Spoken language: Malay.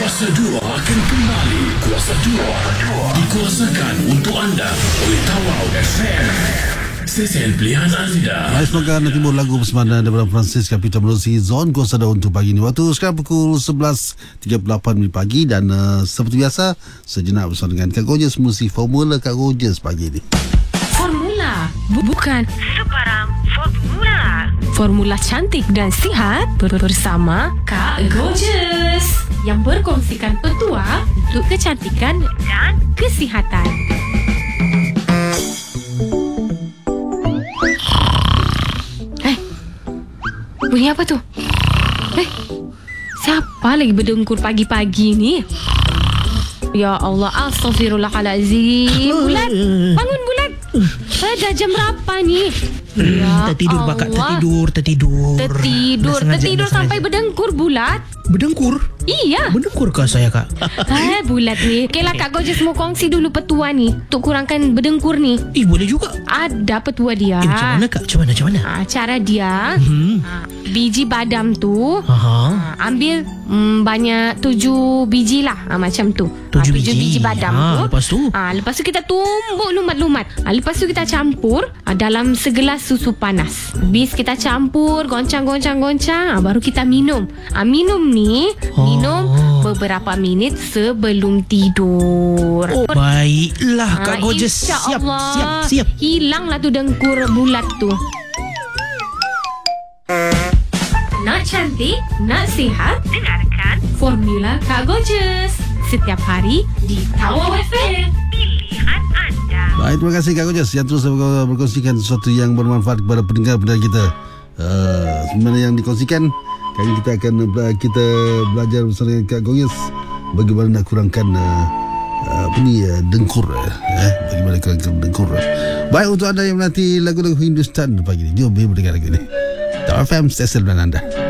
Kuasa 2 akan kembali. Kuasa 2 dikuasakan untuk anda oleh Tawau FM, stesen pilihan anda. Baik, semoga nanti timbul lagu bersemangat daripada Francis Kapita menerusi Zon Kuasa 2 untuk pagi ini. Waktu sekarang pukul 11.38 pagi dan seperti biasa sejenak bersama dengan Kak Gorgeous menerusi Formula Kak Gorgeous pagi ini. Formula bukan sebarang formula. Formula cantik dan sihat bersama Kak Gorgeous yang berkongsikan petua untuk kecantikan dan kesihatan. Bunyi apa tu? Siapa lagi berdengkur pagi-pagi ni? Ya Allah, astaghfirullahalazim. Bulat, bangun Bulat. Dah jam berapa ni? Ya Tertidur Allah. bakak, tertidur. Tertidur sampai berdengkur Bulat. Berdengkur? Iya. Berdengkur ke saya, Kak? Bulat ni. Okeylah Kak Gorgeous mau kongsi dulu petua ni untuk kurangkan berdengkur ni. Boleh juga. Ada petua dia. Macam mana, Kak? Macam mana? Cara dia, biji badam tu ambil banyak 7 biji lah, macam tu. 7 biji badam tu. Lepas tu? Lepas tu kita tumbuk lumat-lumat. Lepas tu kita campur dalam segelas susu panas. Habis kita campur, goncang. Baru kita minum. Minum ni minum beberapa minit sebelum tidur. Baiklah Kak Gorgeous. InsyaAllah Siap. hilanglah tu dengkur Bulat tu. Nak cantik, nak sihat, dengarkan Formula Kak Gorgeous setiap hari di Tawau FM, pilihan anda. Baik, terima kasih Kak Gorgeous yang terus berkongsikan sesuatu yang bermanfaat kepada pendengar-pendengar kita. Sebenarnya yang dikongsikan, kali kita akan belajar bersama dengan Kak Gorgeous bagaimana nak kurangkan dengkur. Bagaimana kurangkan dengkur. Baik, untuk anda yang menanti lagu-lagu Hindustan pagi ini, jom mendengar lagu ini. Tawau FM, stesen dan anda.